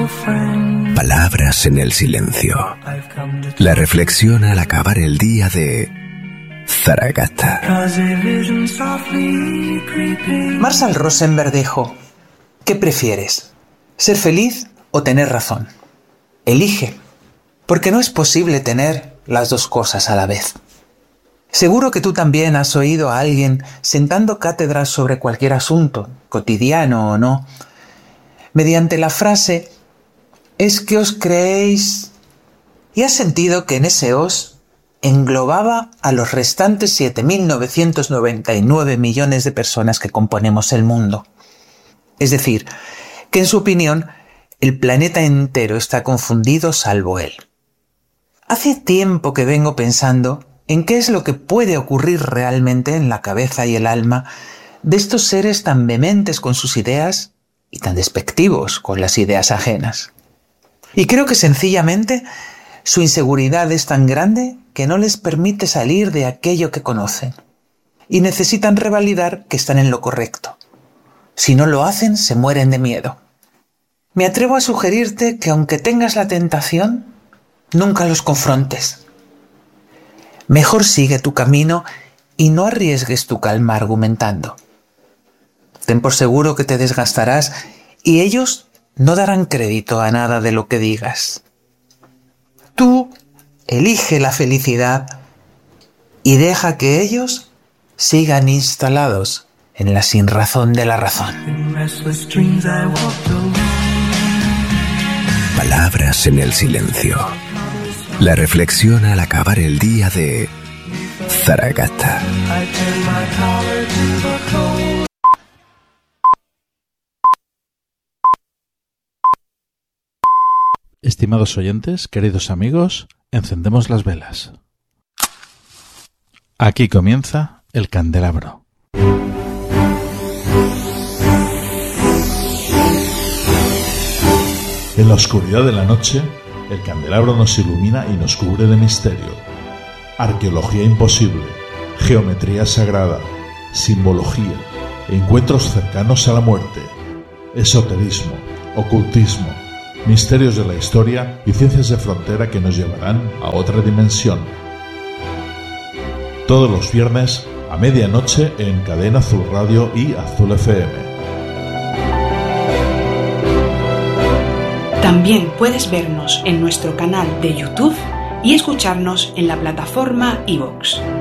Palabras en el silencio. La reflexión al acabar el día de Zaragata. Marshall Rosenberg dijo: ¿qué prefieres? ¿Ser feliz o tener razón? Elige, porque no es posible tener las dos cosas a la vez. Seguro que tú también has oído a alguien sentando cátedras sobre cualquier asunto, cotidiano o no, mediante la frase «¿es que os creéis?» y has sentido que en ese os englobaba a los restantes 7.999 millones de personas que componemos el mundo. Es decir, que en su opinión el planeta entero está confundido salvo él. Hace tiempo que vengo pensando en qué es lo que puede ocurrir realmente en la cabeza y el alma de estos seres tan vehementes con sus ideas y tan despectivos con las ideas ajenas. Y creo que sencillamente su inseguridad es tan grande que no les permite salir de aquello que conocen y necesitan revalidar que están en lo correcto. Si no lo hacen, se mueren de miedo. Me atrevo a sugerirte que aunque tengas la tentación, nunca los confrontes. Mejor sigue tu camino y no arriesgues tu calma argumentando. Ten por seguro que te desgastarás y ellos no darán crédito a nada de lo que digas. Tú elige la felicidad y deja que ellos sigan instalados en la sinrazón de la razón. Palabras en el silencio. La reflexión al acabar el día de Zaragata. Estimados oyentes, queridos amigos, encendemos las velas. Aquí comienza el candelabro. En la oscuridad de la noche, el candelabro nos ilumina y nos cubre de misterio. Arqueología imposible, geometría sagrada, simbología, encuentros cercanos a la muerte, esoterismo, ocultismo, misterios de la historia y ciencias de frontera que nos llevarán a otra dimensión. Todos los viernes a medianoche en Cadena Azul Radio y Azul FM. También puedes vernos en nuestro canal de YouTube y escucharnos en la plataforma iVoox.